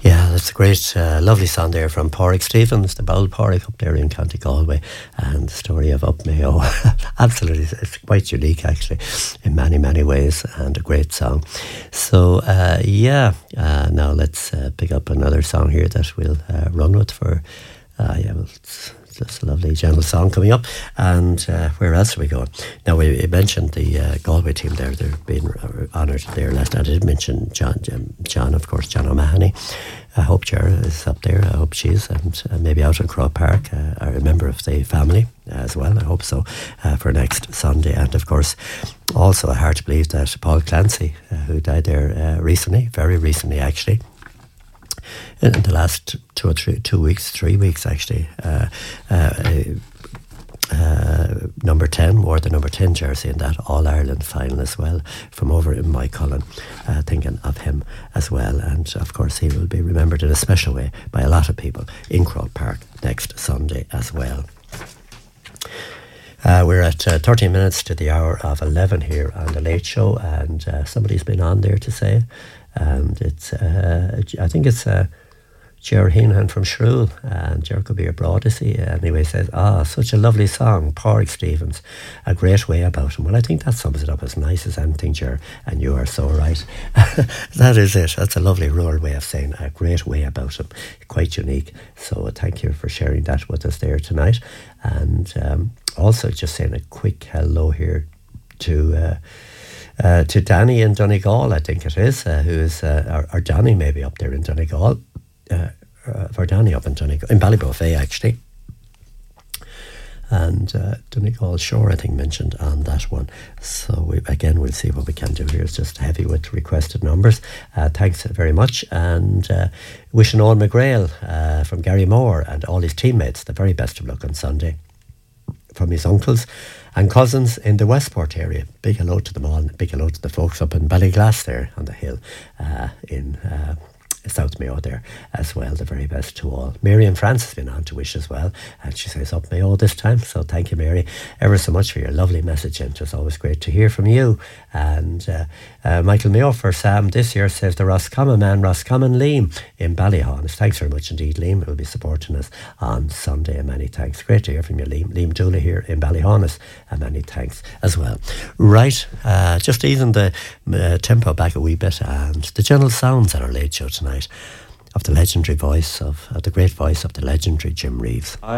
Yeah, that's a great, lovely song there from Pádraig Stevens, the Bowl Pádraig up there in County Galway, and the story of Up Mayo. Absolutely, it's quite unique actually in many, many ways, and a great song. So, now let's pick up another song here that we'll run with for, it's just a lovely, gentle song coming up. And where else are we going? Now, we mentioned the Galway team there. They're being honoured there last night. I did mention John, of course, John O'Mahony. I hope Ger is up there. I hope she is. And maybe out in Croke Park, a member of the family as well. I hope so, for next Sunday. And, of course, also hard to believe that Paul Clancy, who died there recently, very recently actually, in the last 3 weeks actually, number 10 wore the number 10 jersey in that All-Ireland final as well, from over in Moycullen, thinking of him as well. And of course he will be remembered in a special way by a lot of people in Croke Park next Sunday as well. We're at 13 minutes to the hour of 11 here on The Late Show, and somebody's been on there to say, and it's I think it's Ger Heenan from Shrule, and Ger could be abroad, is he? Anyway, says, such a lovely song, Pádraig Stevens, a great way about him. Well, I think that sums it up as nice as anything, Ger, and you are so right. That is it. That's a lovely rural way of saying a great way about him, quite unique. So thank you for sharing that with us there tonight. And also just saying a quick hello here to Danny in Donegal, I think it is, who is, or Danny maybe up there in Donegal, for Danny up in Donegal, in Ballybofey actually. And Donegal Shore, I think, mentioned on that one. So we'll see what we can do here. It's just heavy with requested numbers. Thanks very much. And wishing Owen McGrail from Gary Moore and all his teammates the very best of luck on Sunday, from his uncles and cousins in the Westport area. Big hello to them all, and big hello to the folks up in Ballyglass there on the hill in South Mayo there as well. The very best to all. Mary and Francis has been on to wish as well, and she says Up Mayo this time. So thank you, Mary, ever so much for your lovely message, and it's always great to hear from you. And Michael Mayo for Sam this year says the Roscommon man, Roscommon Liam in Ballyhonest. Thanks very much indeed, Liam. Will be supporting us on Sunday, and many thanks. Great to hear from you, Liam Dooley here in Ballyhonest, and many thanks as well. Right, just easing the tempo back a wee bit, and the gentle sounds at our late show tonight of the legendary voice of the great voice of the legendary Jim Reeves.